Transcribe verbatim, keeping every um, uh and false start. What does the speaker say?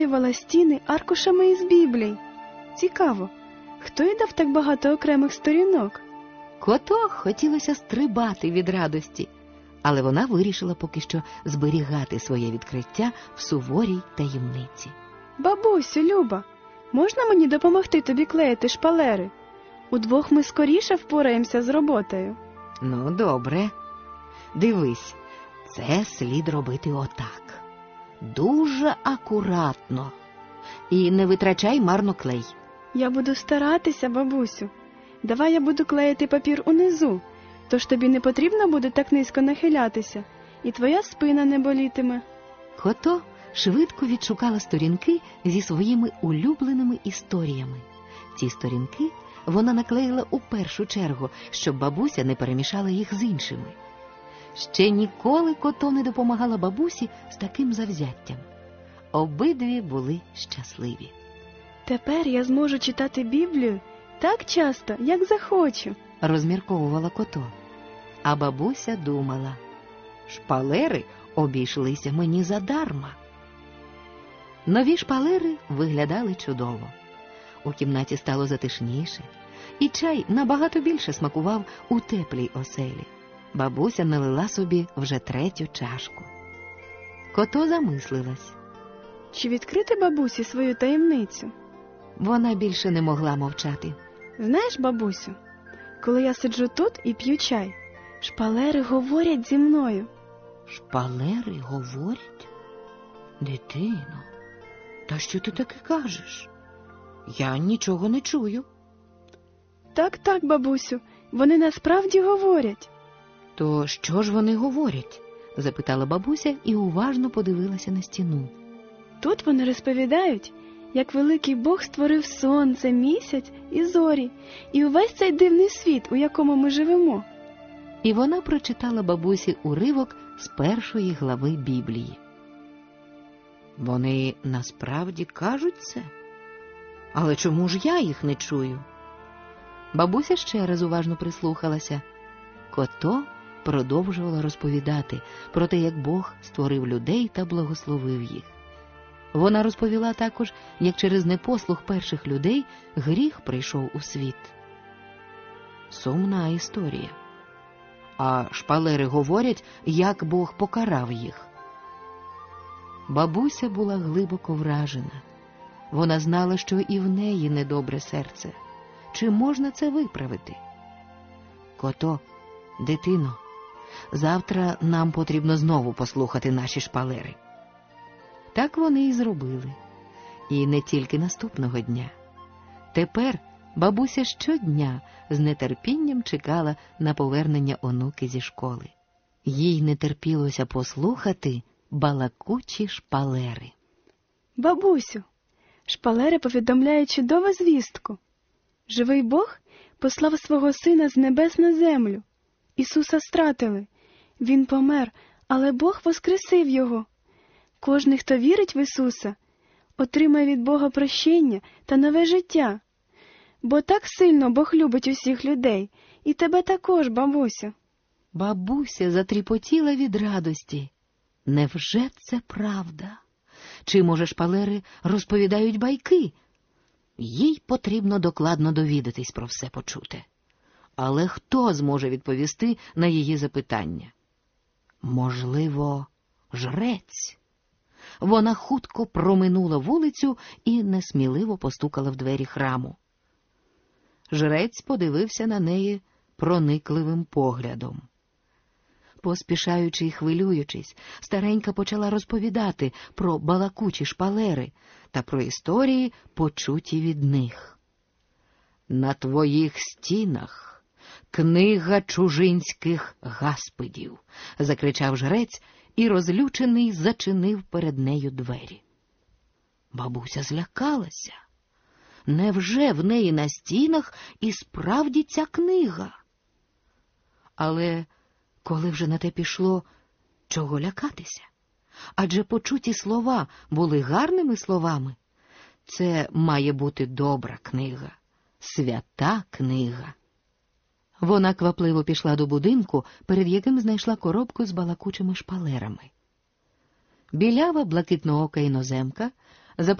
заклеювала стіни аркушами із Біблій. Цікаво, хто їй дав так багато окремих сторінок? Коту хотілося стрибати від радості, але вона вирішила поки що зберігати своє відкриття в суворій таємниці. Бабусю, Люба, можна мені допомогти тобі клеїти шпалери? Удвох ми скоріше впораємося з роботою. Ну, добре. Дивись, це слід робити отак. Дуже акуратно. І не витрачай марно клей. Я буду старатися, бабусю. Давай я буду клеїти папір унизу, тож тобі не потрібно буде так низько нахилятися, і твоя спина не болітиме. Кото швидко відшукала сторінки зі своїми улюбленими історіями. Ці сторінки вона наклеїла у першу чергу, щоб бабуся не перемішала їх з іншими. Ще ніколи Кото не допомагала бабусі з таким завзяттям. Обидві були щасливі. Тепер я зможу читати Біблію так часто, як захочу, розмірковувала Кото. А бабуся думала, шпалери обійшлися мені задарма. Нові шпалери виглядали чудово. У кімнаті стало затишніше, і чай набагато більше смакував у теплій оселі. Бабуся налила собі вже третю чашку. Кото замислилась. Чи відкрити бабусі свою таємницю? Вона більше не могла мовчати. Знаєш, бабусю, коли я сиджу тут і п'ю чай, шпалери говорять зі мною. Шпалери говорять? Дитино, та що ти таке кажеш? Я нічого не чую. Так, так, бабусю, вони насправді говорять. То що ж вони говорять? Запитала бабуся і уважно подивилася на стіну. Тут вони розповідають, як великий Бог створив сонце, місяць і зорі, і увесь цей дивний світ, у якому ми живемо. І вона прочитала бабусі уривок з першої глави Біблії. Вони насправді кажуть це? Але чому ж я їх не чую? Бабуся ще раз уважно прислухалася. Кото продовжувала розповідати про те, як Бог створив людей та благословив їх. Вона розповіла також, як через непослух перших людей гріх прийшов у світ. Сумна історія. А шпалери говорять, як Бог покарав їх. Бабуся була глибоко вражена. Вона знала, що і в неї недобре серце. Чи можна це виправити? Кото, дитино, завтра нам потрібно знову послухати наші шпалери. Так вони і зробили. І не тільки наступного дня. Тепер бабуся щодня з нетерпінням чекала на повернення онуки зі школи. Їй не терпілося послухати балакучі шпалери. Бабусю, шпалери повідомляють чудову звістку. Живий Бог послав свого сина з небес на землю. Ісуса стратили. Він помер, але Бог воскресив його. Кожний, хто вірить в Ісуса, отримає від Бога прощення та нове життя. Бо так сильно Бог любить усіх людей, і тебе також, бабуся. Бабуся затріпотіла від радості. Невже це правда? Чи, може, шпалери розповідають байки? Їй потрібно докладно довідатись про все почуте. Але хто зможе відповісти на її запитання? Можливо, жрець? Вона хутко проминула вулицю і несміливо постукала в двері храму. Жрець подивився на неї проникливим поглядом. Поспішаючи й хвилюючись, старенька почала розповідати про балакучі шпалери та про історії, почуті від них. «На твоїх стінах книга чужинських гаспидів», – закричав жрець, і розлючений зачинив перед нею двері. Бабуся злякалася. Невже в неї на стінах і справді ця книга? Але коли вже на те пішло, чого лякатися? Адже почуті слова були гарними словами. Це має бути добра книга, свята книга. Вона квапливо пішла до будинку, перед яким знайшла коробку з балакучими шпалерами. Білява блакитноока іноземка